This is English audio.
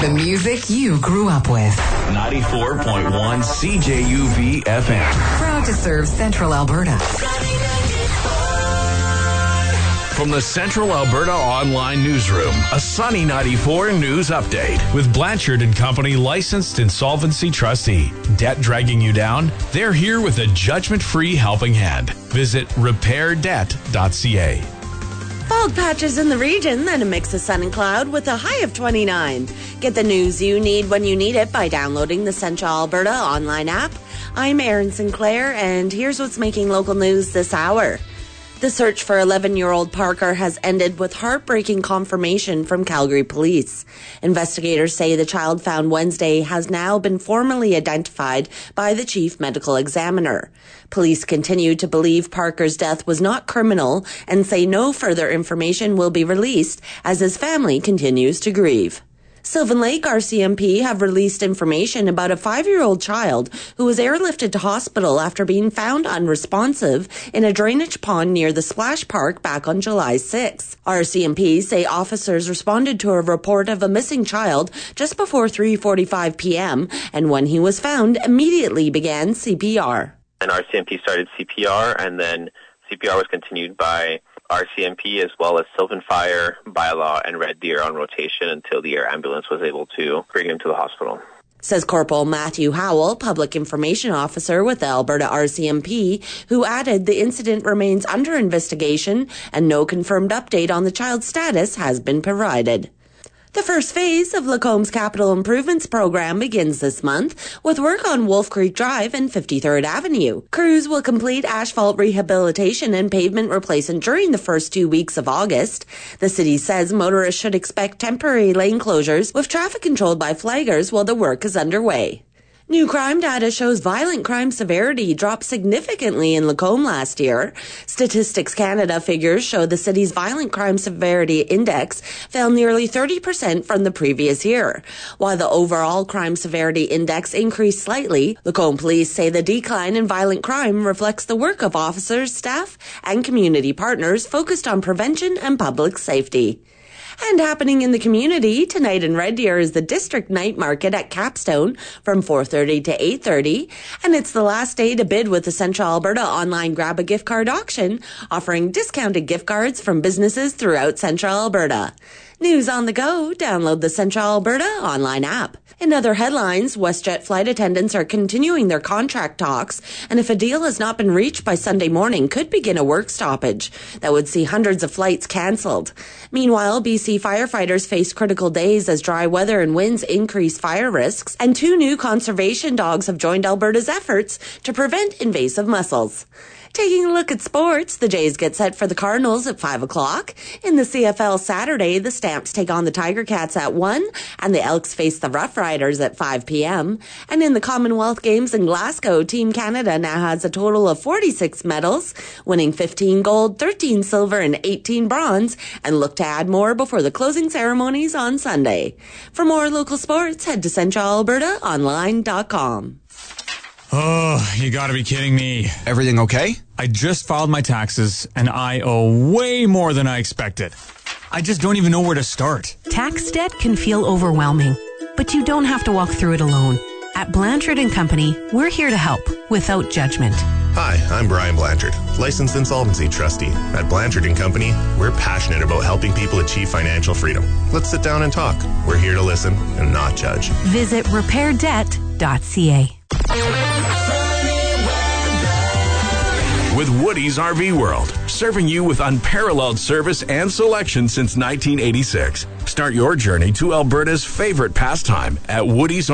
The music you grew up with. 94.1 CJUV FM. Proud to serve Central Alberta. From the Central Alberta Online Newsroom, a Sunny 94 news update. With Blanchard & Company licensed insolvency trustee. Debt dragging you down? They're here with a judgment-free helping hand. Visit repairdebt.ca. Fog patches in the region, then a mix of sun and cloud with a high of 29. Get the news you need when you need it by downloading the Central Alberta online app. I'm Erin Sinclair, and here's what's making local news this hour. The search for 11-year-old Parker has ended with heartbreaking confirmation from Calgary police. Investigators say the child found Wednesday has now been formally identified by the chief medical examiner. Police continue to believe Parker's death was not criminal and say no further information will be released as his family continues to grieve. Sylvan Lake RCMP have released information about a 5-year-old child who was airlifted to hospital after being found unresponsive in a drainage pond near the Splash Park back on July 6. RCMP say officers responded to a report of a missing child just before 3:45 p.m. and when he was found, immediately began CPR. And RCMP started CPR, and then CPR was continued by RCMP as well as Sylvan Fire, Bylaw, and Red Deer on rotation until the air ambulance was able to bring him to the hospital. Says Corporal Matthew Howell, Public Information Officer with the Alberta RCMP, who added the incident remains under investigation and no confirmed update on the child's status has been provided. The first phase of Lacomb's Capital Improvements Program begins this month with work on Wolf Creek Drive and 53rd Avenue. Crews will complete asphalt rehabilitation and pavement replacement during the first 2 weeks of August. The city says motorists should expect temporary lane closures with traffic controlled by flaggers while the work is underway. New crime data shows violent crime severity dropped significantly in Lacombe last year. Statistics Canada figures show the city's violent crime severity index fell nearly 30% from the previous year. While the overall crime severity index increased slightly, Lacombe police say the decline in violent crime reflects the work of officers, staff, and community partners focused on prevention and public safety. And happening in the community, tonight in Red Deer is the District Night Market at Capstone from 4:30 to 8:30. And it's the last day to bid with the Central Alberta online Grab a Gift Card auction, offering discounted gift cards from businesses throughout Central Alberta. News on the go, download the Central Alberta online app. In other headlines, WestJet flight attendants are continuing their contract talks, and if a deal has not been reached by Sunday morning, could begin a work stoppage that would see hundreds of flights cancelled. Meanwhile, BC firefighters face critical days as dry weather and winds increase fire risks, and 2 new conservation dogs have joined Alberta's efforts to prevent invasive mussels. Taking a look at sports, the Jays get set for the Cardinals at 5 o'clock. In the CFL Saturday, the Stamps take on the Tiger Cats at 1, and the Elks face the Rough Riders at 5 p.m. And in the Commonwealth Games in Glasgow, Team Canada now has a total of 46 medals, winning 15 gold, 13 silver, and 18 bronze, and look to add more before the closing ceremonies on Sunday. For more local sports, head to centralalbertaonline.com. Oh, you gotta be kidding me. Everything okay? I just filed my taxes, and I owe way more than I expected. I just don't even know where to start. Tax debt can feel overwhelming, but you don't have to walk through it alone. At Blanchard & Company, we're here to help without judgment. Hi, I'm Brian Blanchard, licensed insolvency trustee. At Blanchard & Company, we're passionate about helping people achieve financial freedom. Let's sit down and talk. We're here to listen and not judge. Visit repairdebt.ca. With Woody's RV World, serving you with unparalleled service and selection since 1986. Start your journey to Alberta's favorite pastime at Woody's